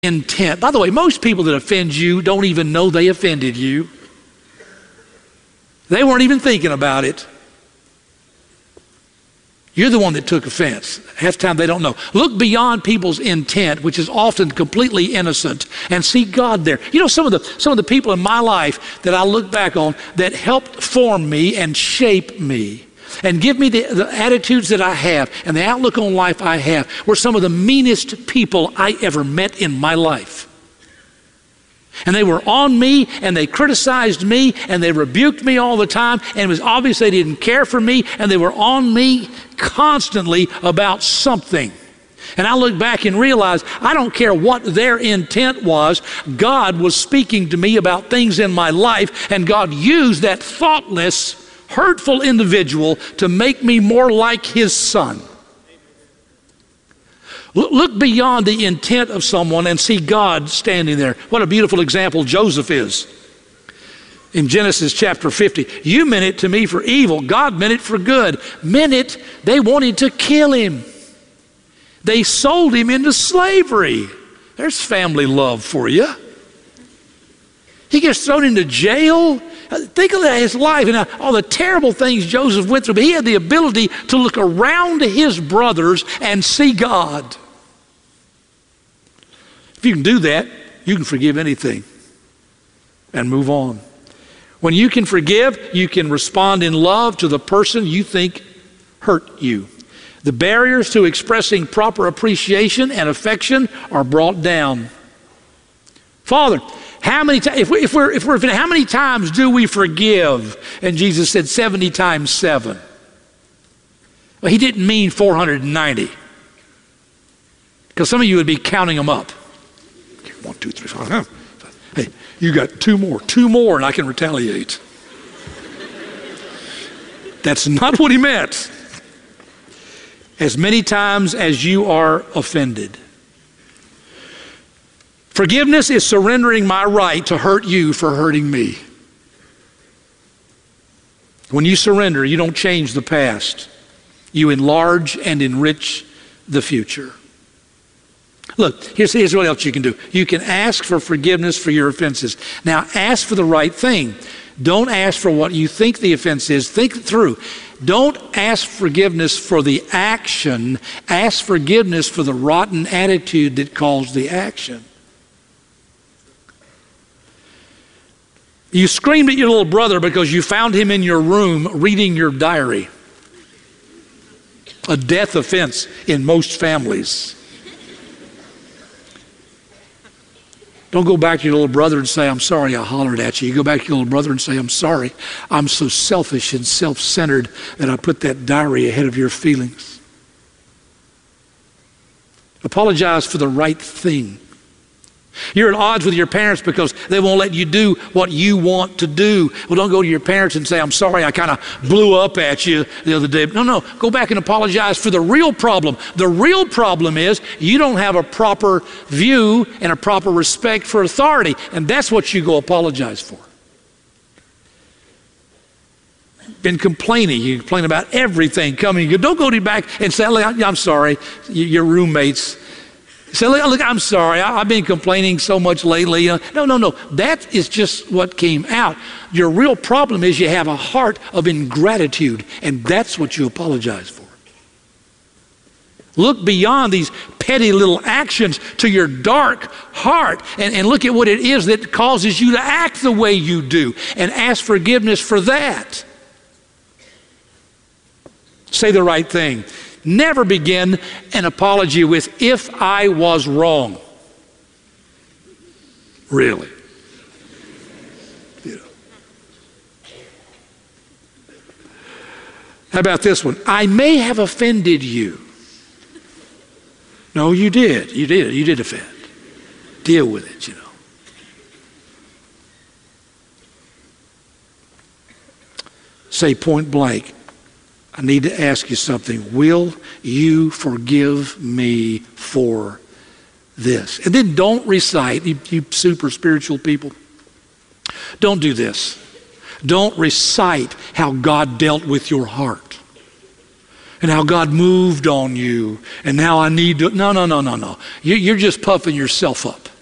intent. By the way, most people that offend you don't even know they offended you. They weren't even thinking about it. You're the one that took offense. Half the time they don't know. Look beyond people's intent, which is often completely innocent, and see God there. You know, some of the people in my life that I look back on that helped form me and shape me and give me the attitudes that I have and the outlook on life I have were some of the meanest people I ever met in my life. And they were on me, and they criticized me, and they rebuked me all the time, and it was obvious they didn't care for me, and they were on me constantly about something. And I look back and realize I don't care what their intent was. God was speaking to me about things in my life, and God used that thoughtless, hurtful individual to make me more like His Son. Look beyond the intent of someone and see God standing there. What a beautiful example Joseph is. In Genesis chapter 50, you meant it to me for evil. God meant it for good. They wanted to kill him. They sold him into slavery. There's family love for you. He gets thrown into jail. Think of his life and all the terrible things Joseph went through. But he had the ability to look around his brothers and see God. If you can do that, you can forgive anything and move on. When you can forgive, you can respond in love to the person you think hurt you. The barriers to expressing proper appreciation and affection are brought down. Father, how many how many times do we forgive? And Jesus said 70 times 7. Well, he didn't mean 490. Because some of you would be counting them up. 1, 2, 3, 4. Hey, you got two more, and I can retaliate. That's not what he meant. As many times as you are offended. Forgiveness is surrendering my right to hurt you for hurting me. When you surrender, you don't change the past. You enlarge and enrich the future. Look, here's what else you can do. You can ask for forgiveness for your offenses. Now, ask for the right thing. Don't ask for what you think the offense is. Think it through. Don't ask forgiveness for the action. Ask forgiveness for the rotten attitude that caused the action. You screamed at your little brother because you found him in your room reading your diary. A death offense in most families. Don't go back to your little brother and say, I'm sorry I hollered at you. You go back to your little brother and say, I'm sorry. I'm so selfish and self-centered that I put that diary ahead of your feelings. Apologize for the right thing. You're at odds with your parents because they won't let you do what you want to do. Well, don't go to your parents and say, I'm sorry, I kind of blew up at you the other day. No, go back and apologize for the real problem. The real problem is you don't have a proper view and a proper respect for authority, and that's what you go apologize for. Been complaining. You complain about everything coming. You don't go back and say, I'm sorry, your roommates. Say, look, I'm sorry. I've been complaining so much lately. No. That is just what came out. Your real problem is you have a heart of ingratitude, and that's what you apologize for. Look beyond these petty little actions to your dark heart and look at what it is that causes you to act the way you do and ask forgiveness for that. Say the right thing. Never begin an apology with, if I was wrong. Really. You know. How about this one? I may have offended you. No, you did. You did offend. Deal with it, you know. Say point blank, I need to ask you something. Will you forgive me for this? And then don't recite, you super spiritual people, don't do this. Don't recite how God dealt with your heart. and how God moved on you, and now I need to. No. You're just puffing yourself up.